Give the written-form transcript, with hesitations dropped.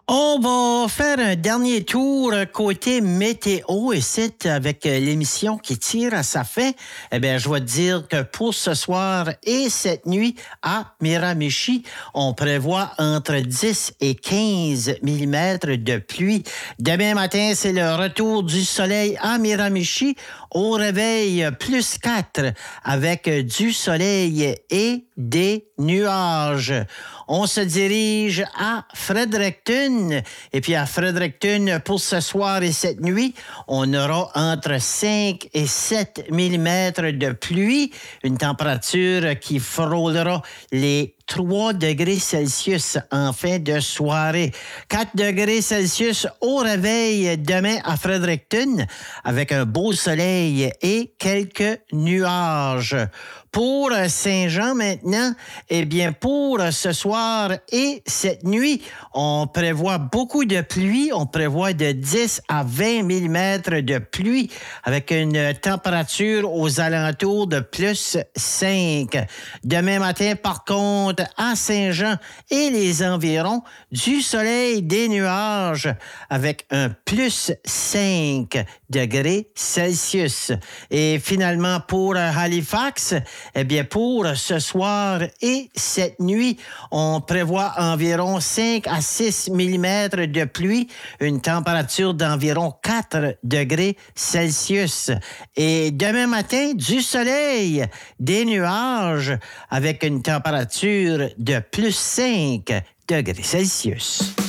On va faire un dernier tour côté météo ici avec l'émission qui tire à sa fin. Eh bien, je vais te dire que pour ce soir et cette nuit à Miramichi, on prévoit entre 10 et 15 millimètres de pluie. Demain matin, c'est le retour du soleil à Miramichi. Au réveil, plus 4 avec du soleil et des nuages. On se dirige à Fredericton. Et puis à Fredericton, pour ce soir et cette nuit, on aura entre 5 et 7 millimètres de pluie. Une température qui frôlera les 3 degrés Celsius en fin de soirée. 4 degrés Celsius au réveil demain à Fredericton avec un beau soleil et quelques nuages. Pour Saint-Jean maintenant, eh bien pour ce soir et cette nuit, on prévoit beaucoup de pluie. On prévoit de 10 à 20 millimètres de pluie avec une température aux alentours de plus 5. Demain matin, par contre, à Saint-Jean et les environs, du soleil, des nuages avec un plus 5 degrés Celsius. Et finalement, pour Halifax, eh bien, pour ce soir et cette nuit, on prévoit environ 5 à 6 millimètres de pluie, une température d'environ 4 degrés Celsius. Et demain matin, du soleil, des nuages avec une température de plus 5 degrés Celsius.